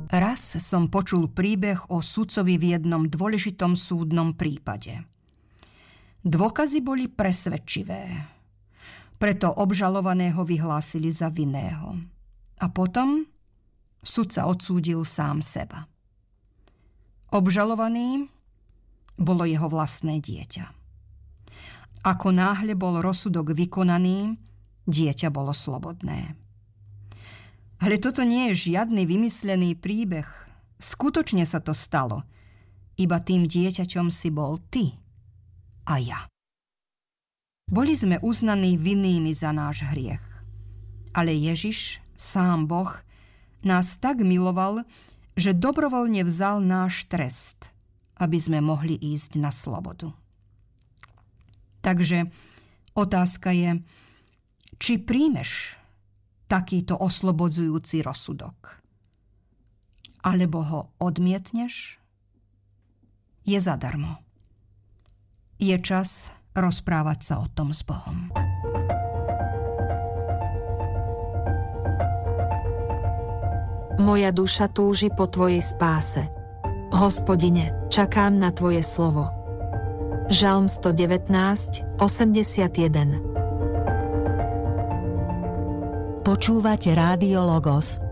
Raz som počul príbeh o sudcovi v jednom dôležitom súdnom prípade. Dôkazy boli presvedčivé, preto obžalovaného vyhlásili za vinného. A potom sudca odsúdil sám seba. Obžalovaný bolo jeho vlastné dieťa. Ako náhle bol rozsudok vykonaný, dieťa bolo slobodné. Ale toto nie je žiadny vymyslený príbeh. Skutočne sa to stalo. Iba tým dieťaťom si bol ty a ja. Boli sme uznaní vinnými za náš hriech. Ale Ježiš, sám Boh, nás tak miloval, že dobrovoľne vzal náš trest, aby sme mohli ísť na slobodu. Takže otázka je, či príjmeš takýto oslobodzujúci rozsudok, alebo ho odmietneš? Je zadarmo. Je čas rozprávať sa o tom s Bohom. Moja duša túži po Tvojej spáse. Hospodine, čakám na Tvoje slovo. Žalm 119, 81. Počúvate Rádio Logos,